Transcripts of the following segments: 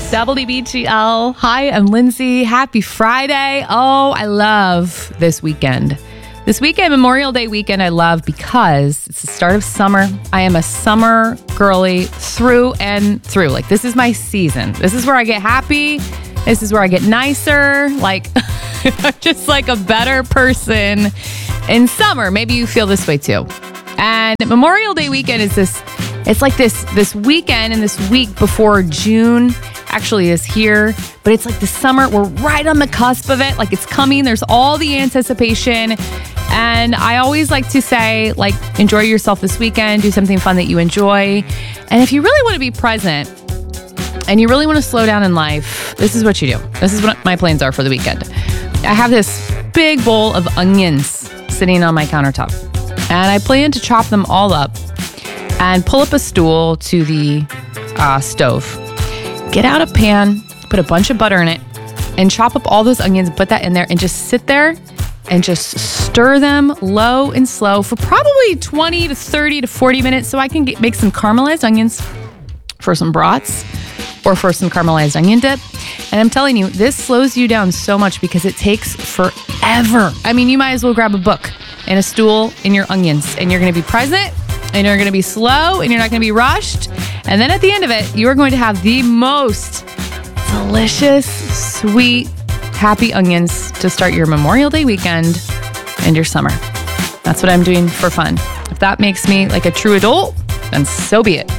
WBGL. Hi, I'm Lindsay. Happy Friday. Oh, I love this weekend. This weekend, Memorial Day weekend, I love because it's the start of summer. I am a summer girly through and through. Like, this is my season. This is where I get happy. This is where I get nicer. Like, just like a better person in summer. Maybe you feel this way too. And Memorial Day weekend is it's like this weekend and this week before June actually is here, but it's like the summer. We're right on the cusp of it. Like, it's coming. There's all the anticipation. And I always like to say, like, enjoy yourself this weekend, do something fun that you enjoy. And if you really want to be present and you really want to slow down in life, this is what you do. This is what my plans are for the weekend. I have this big bowl of onions sitting on my countertop, and I plan to chop them all up and pull up a stool to the stove. Get out a pan, put a bunch of butter in it, and chop up all those onions, put that in there, and just sit there and just stir them low and slow for probably 20 to 30 to 40 minutes so I can make some caramelized onions for some brats or for some caramelized onion dip. And I'm telling you, this slows you down so much because it takes forever. I mean, you might as well grab a book and a stool and your onions, and you're going to be present, and you're going to be slow, and you're not going to be rushed. And then at the end of it, you are going to have the most delicious, sweet, happy onions to start your Memorial Day weekend and your summer. That's what I'm doing for fun. If that makes me like a true adult, then so be it.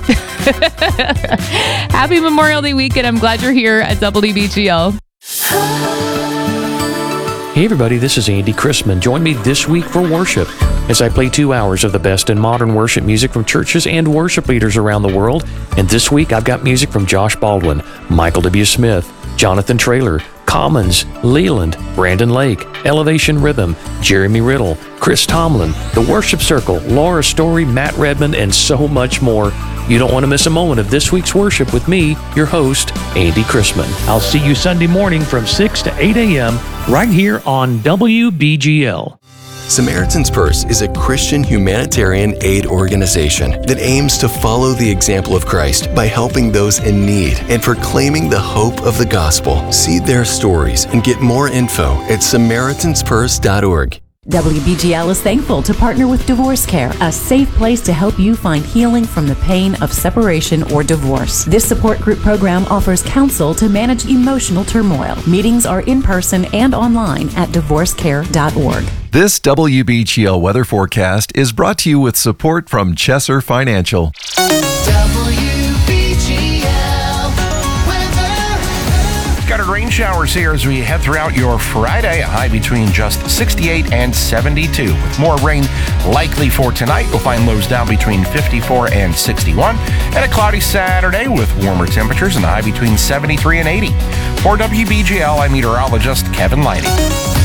Happy Memorial Day weekend. I'm glad you're here at WBGL. Hey everybody, this is Andy Chrisman. Join me this week for worship as I play 2 hours of the best in modern worship music from churches and worship leaders around the world. And this week I've got music from Josh Baldwin, Michael W. Smith, Jonathan Traylor, Commons, Leland, Brandon Lake, Elevation Rhythm, Jeremy Riddle, Chris Tomlin, The Worship Circle, Laura Story, Matt Redman, and so much more. You don't want to miss a moment of this week's worship with me, your host, Andy Chrisman. I'll see you Sunday morning from 6 to 8 a.m. right here on WBGL. Samaritan's Purse is a Christian humanitarian aid organization that aims to follow the example of Christ by helping those in need and proclaiming the hope of the gospel. See their stories and get more info at SamaritansPurse.org. WBGL is thankful to partner with Divorce Care, a safe place to help you find healing from the pain of separation or divorce. This support group program offers counsel to manage emotional turmoil. Meetings are in person and online at divorcecare.org. This WBGL weather forecast is brought to you with support from Chesser Financial. Scattered rain showers here as we head throughout your Friday, a high between just 68 and 72. With more rain likely for tonight, we'll find lows down between 54 and 61. And a cloudy Saturday with warmer temperatures and a high between 73 and 80. For WBGL, I'm meteorologist Kevin Lighty.